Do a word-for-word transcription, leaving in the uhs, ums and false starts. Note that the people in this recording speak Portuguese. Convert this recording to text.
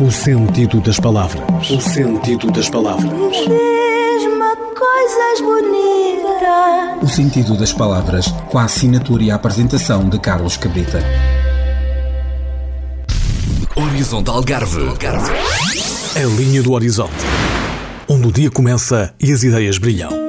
O sentido das palavras. O sentido das palavras. Diz-me coisas bonitas. O sentido das palavras, com a assinatura e a apresentação de Carlos Cabrita. Horizonte Algarve. A linha do horizonte, onde o dia começa e as ideias brilham.